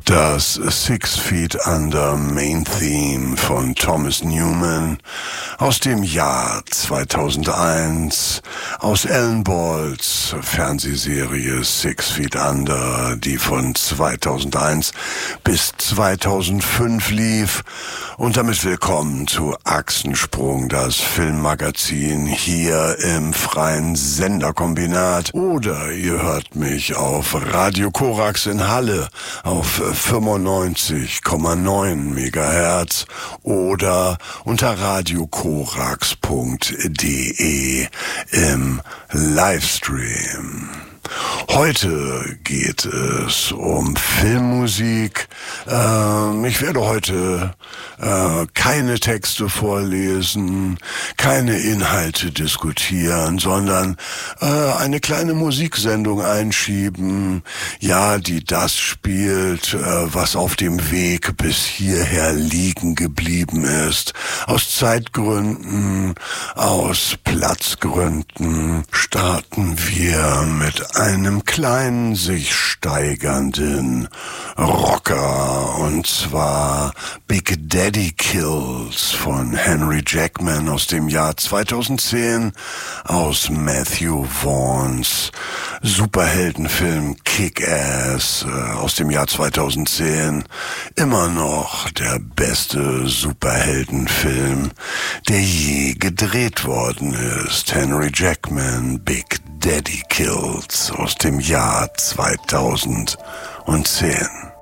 Das Six Feet Under Main Theme von Thomas Newman aus dem Jahr 2001, aus Alan Balls Fernsehserie Six Feet Under, die von 2001 bis 2005 lief. Und damit willkommen zu Achsensprung, das Filmmagazin hier im freien Senderkombinat. Oder ihr hört mich auf Radio Korax in Halle auf 95,9 Megahertz oder unter radiokorax.de im Livestream. Heute geht es um Filmmusik. Ich werde heute keine Texte vorlesen, keine Inhalte diskutieren, sondern eine kleine Musiksendung einschieben, ja, die das spielt, was auf dem Weg bis hierher liegen geblieben ist. Aus Zeitgründen, aus Platzgründen starten wir mit einem kleinen, sich steigernden Rocker, und zwar Big Daddy Kills von Henry Jackman aus dem Jahr 2010, aus Matthew Vaughns Superheldenfilm Kick-Ass aus dem Jahr 2010, immer noch der beste Superheldenfilm, der je gedreht worden ist. Henry Jackman, Big Daddy Kills aus dem Jahr 2010.